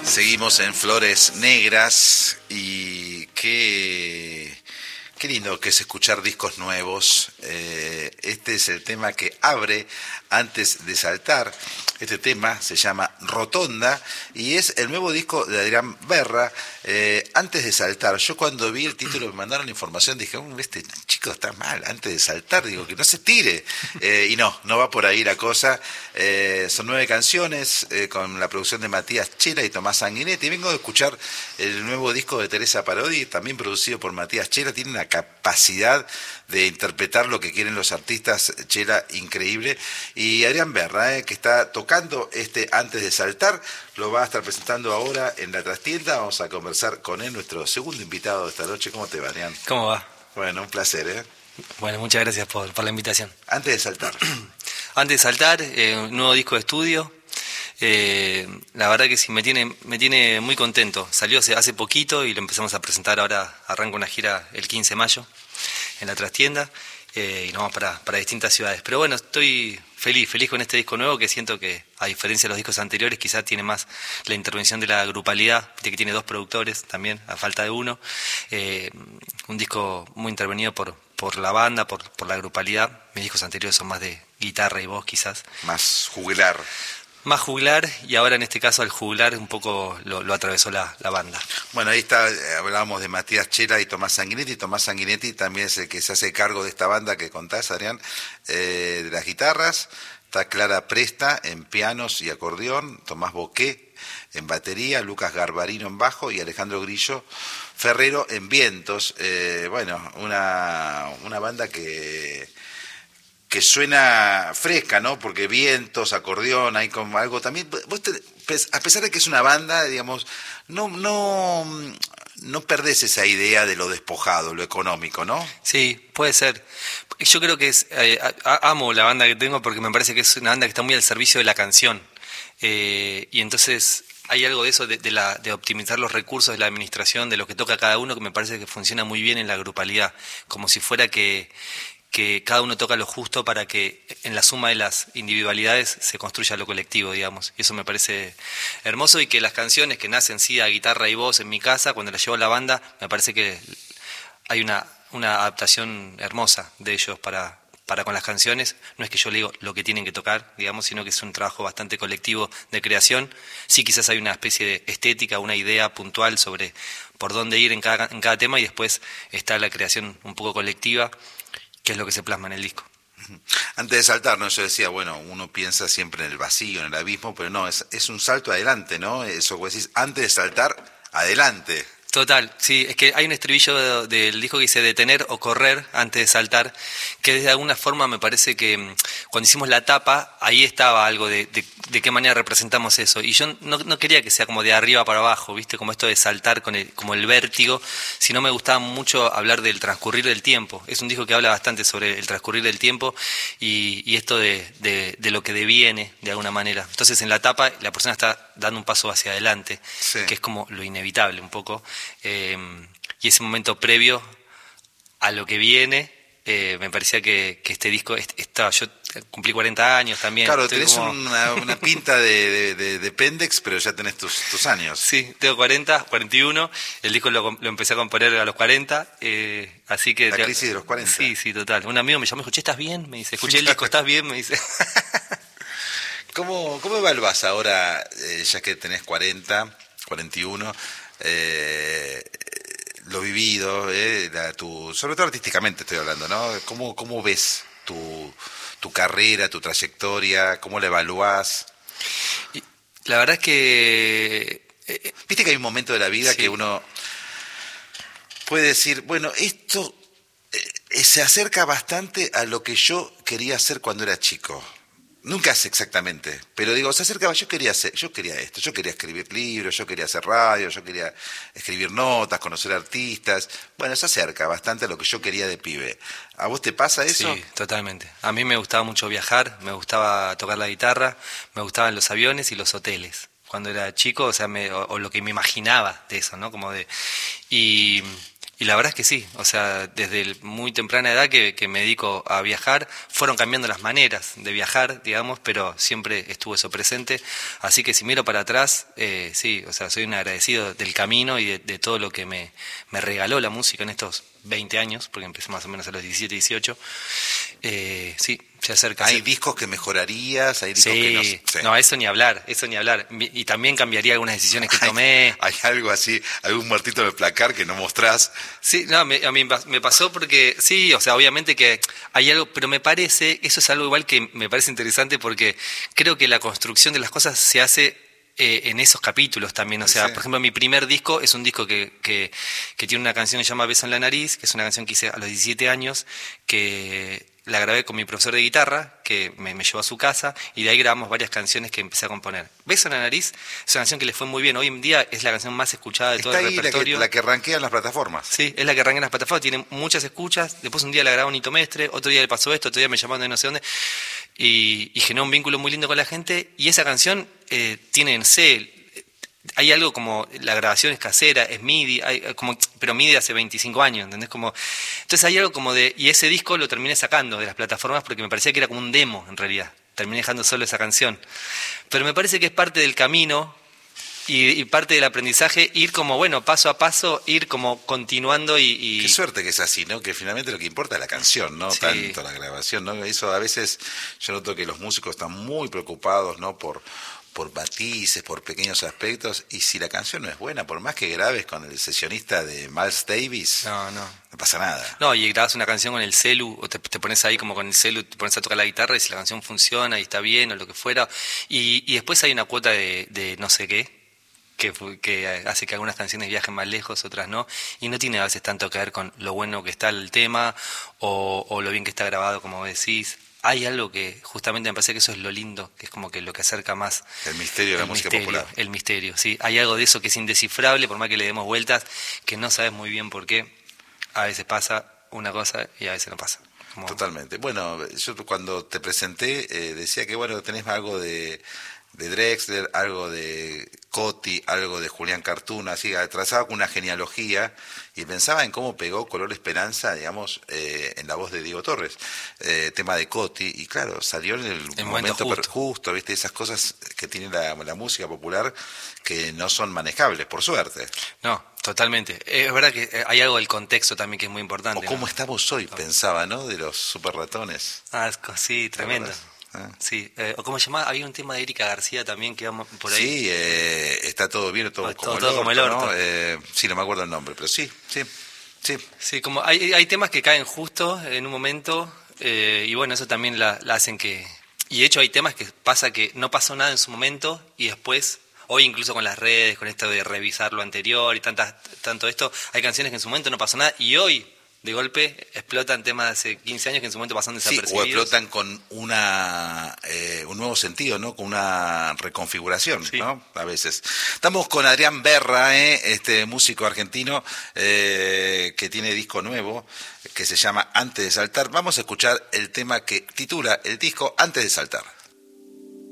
Seguimos en Flores Negras y qué lindo que es escuchar discos nuevos. Este es el tema que abre Antes de Saltar. Este tema se llama Rotonda y es el nuevo disco de Adrián Berra, Antes de Saltar. Yo cuando vi el título, me mandaron información, dije, este chico está mal, Antes de Saltar, digo, que no se tire. Y no va por ahí la cosa. Son 9 canciones con la producción de Matías Chela y Tomás Sanguinetti. Vengo de escuchar el nuevo disco de Teresa Parodi, también producido por Matías Chela. Tiene una capacidad de interpretar lo que quieren los artistas, Chela, increíble. Y Adrián Berra, que está tocando Antes de Saltar, lo va a estar presentando ahora en la trastienda. Vamos a conversar con él, nuestro segundo invitado de esta noche. ¿Cómo te va, Adrián? ¿Cómo va? Bueno, un placer, Bueno, muchas gracias por la invitación. Antes de Saltar. Antes de Saltar, un nuevo disco de estudio. La verdad que sí, me tiene muy contento. Salió hace poquito y lo empezamos a presentar ahora. Arranca una gira el 15 de mayo en la trastienda y nos vamos para distintas ciudades. Pero bueno, estoy feliz con este disco nuevo, que siento que, a diferencia de los discos anteriores, quizás tiene más la intervención de la grupalidad, que tiene 2 productores también, a falta de uno. Un disco muy intervenido por la banda, por la grupalidad. Mis discos anteriores son más de guitarra y voz, quizás. Más jugular. Más jugular, y ahora en este caso al jugular un poco lo atravesó la banda. Bueno, ahí está, hablábamos de Matías Chela y Tomás Sanguinetti. Tomás Sanguinetti también es el que se hace cargo de esta banda que contás, Adrián, de las guitarras. Está Clara Presta en pianos y acordeón, Tomás Boqué en batería, Lucas Garbarino en bajo y Alejandro Grillo Ferrero en vientos. Bueno, una banda que suena fresca, ¿no? Porque vientos, acordeón, hay como algo también. A pesar de que es una banda, digamos, no perdés esa idea de lo despojado, lo económico, ¿no? Sí, puede ser. Yo creo que amo la banda que tengo porque me parece que es una banda que está muy al servicio de la canción. Y entonces hay algo de eso, de optimizar los recursos de la administración, de lo que toca cada uno, que me parece que funciona muy bien en la grupalidad. Como si fuera que cada uno toca lo justo para que en la suma de las individualidades se construya lo colectivo, digamos. Y eso me parece hermoso, y que las canciones que nacen sí a guitarra y voz en mi casa, cuando las llevo a la banda, me parece que hay una adaptación hermosa de ellos para con las canciones. No es que yo le digo lo que tienen que tocar, digamos, sino que es un trabajo bastante colectivo de creación. Sí, quizás hay una especie de estética, una idea puntual sobre por dónde ir en cada tema, y después está la creación un poco colectiva, que es lo que se plasma en el disco. Antes de saltar, ¿no? Yo decía, bueno, uno piensa siempre en el vacío, en el abismo, pero no, es un salto adelante, ¿no? Eso que decís, antes de saltar, adelante. Total, sí, es que hay un estribillo del disco que dice detener o correr antes de saltar, que de alguna forma me parece que cuando hicimos la tapa, ahí estaba algo de qué manera representamos eso. Y yo no quería que sea como de arriba para abajo, ¿viste? Como esto de saltar como el vértigo, sino me gustaba mucho hablar del transcurrir del tiempo. Es un disco que habla bastante sobre el transcurrir del tiempo y esto de lo que deviene, de alguna manera. Entonces en la tapa la persona está dando un paso hacia adelante, sí, que es como lo inevitable un poco. Y ese momento previo a lo que viene, me parecía que este disco estaba. Yo cumplí 40 años también. Claro, tenés como una pinta de Pendex, pero ya tenés tus años. Sí, tengo 41. El disco lo empecé a componer a los 40. Así que la crisis de los 40. Sí, total. Un amigo me llamó y dijo, ¿estás bien? Me dice, escuché el disco, ¿estás bien? Me dice. ¿Cómo evaluás ahora, ya que tenés 41, lo vivido, sobre todo artísticamente estoy hablando, ¿no? ¿Cómo ves tu carrera, tu trayectoria? ¿Cómo la evaluás? La verdad es que viste que hay un momento de la vida, sí, que uno puede decir, bueno, esto se acerca bastante a lo que yo quería hacer cuando era chico. Nunca sé exactamente, pero digo, se acercaba, yo quería esto, yo quería escribir libros, yo quería hacer radio, yo quería escribir notas, conocer artistas. Bueno, se acerca bastante a lo que yo quería de pibe. ¿A vos te pasa eso? Sí, totalmente. A mí me gustaba mucho viajar, me gustaba tocar la guitarra, me gustaban los aviones y los hoteles. Cuando era chico, o sea, o lo que me imaginaba de eso, ¿no? Y la verdad es que sí, o sea, desde muy temprana edad que me dedico a viajar, fueron cambiando las maneras de viajar, digamos, pero siempre estuvo eso presente. Así que si miro para atrás, sí, o sea, soy un agradecido del camino y de todo lo que me regaló la música en estos 20 años, porque empecé más o menos a los 17, 18. Sí, se acerca. ¿Hay discos que mejorarías? ¿Hay discos que no? Sí. No, eso ni hablar, eso ni hablar. Y también cambiaría algunas decisiones que tomé. ¿Hay algo así, algún muertito en el placar que no mostrás? Sí, no, a mí me pasó porque, sí, o sea, obviamente que hay algo, pero me parece, eso es algo igual que me parece interesante porque creo que la construcción de las cosas se hace en esos capítulos también, o sea, sí. Por ejemplo, mi primer disco es un disco que tiene una canción que se llama Beso en la nariz, que es una canción que hice a los 17 años, que la grabé con mi profesor de guitarra, que me llevó a su casa, y de ahí grabamos varias canciones que empecé a componer. Beso en la nariz es una canción que le fue muy bien, hoy en día es la canción más escuchada de todo el repertorio. La que rankea en las plataformas. Sí, es la que rankea en las plataformas, tiene muchas escuchas, después un día la grabó Nito Mestre, otro día le pasó esto, otro día me llamaron de no sé dónde, y generó un vínculo muy lindo con la gente, y esa canción tiene, no sé, hay algo como, la grabación es casera, es MIDI, pero MIDI hace 25 años, ¿entendés? Entonces hay algo como y ese disco lo terminé sacando de las plataformas porque me parecía que era como un demo, en realidad. Terminé dejando solo esa canción. Pero me parece que es parte del camino y parte del aprendizaje, ir como, bueno, paso a paso, ir como continuando y... Qué suerte que es así, ¿no? Que finalmente lo que importa es la canción, no sí. Tanto la grabación, ¿no? Eso a veces yo noto que los músicos están muy preocupados, ¿no? Por matices, por pequeños aspectos, y si la canción no es buena, por más que grabes con el sesionista de Miles Davis, no pasa nada. No, y grabas una canción con el celu, o te pones ahí como con el celu, te pones a tocar la guitarra y si la canción funciona y está bien o lo que fuera, y después hay una cuota de no sé qué, que hace que algunas canciones viajen más lejos, otras no, y no tiene a veces tanto que ver con lo bueno que está el tema o lo bien que está grabado, como decís. Hay algo que justamente me parece que eso es lo lindo, que es como que lo que acerca más... El misterio de la música popular. El misterio, sí. Hay algo de eso que es indescifrable, por más que le demos vueltas, que no sabes muy bien por qué. A veces pasa una cosa y a veces no pasa. Totalmente. Bueno, yo cuando te presenté decía que, bueno, tenés algo de Drexler, algo de Coti, algo de Julián Cartuna, así, trazaba con una genealogía y pensaba en cómo pegó Color Esperanza, digamos, en la voz de Diego Torres, tema de Coti, y claro, salió en el momento justo, ¿viste? Esas cosas que tiene la música popular que no son manejables, por suerte. No, totalmente. Es verdad que hay algo del contexto también que es muy importante. O cómo estamos hoy, pensaba, ¿no? De los super ratones. Sí, tremendo. Sí, o como se llamaba, había un tema de Erika García también que vamos por ahí. Sí, está todo bien, todo como el orto. ¿no? Sí, no me acuerdo el nombre, pero sí. Sí, como hay temas que caen justo en un momento y bueno, eso también la hacen que... Y de hecho hay temas que pasa que no pasó nada en su momento y después, hoy incluso con las redes, con esto de revisar lo anterior y tanto esto, hay canciones que en su momento no pasó nada y hoy... De golpe explotan temas de hace 15 años que en su momento pasan desapercibidos. Sí, o explotan con un nuevo sentido, ¿no? Con una reconfiguración, sí. ¿No? A veces. Estamos con Adrián Berra, este músico argentino que tiene disco nuevo, que se llama Antes de Saltar. Vamos a escuchar el tema que titula el disco Antes de Saltar.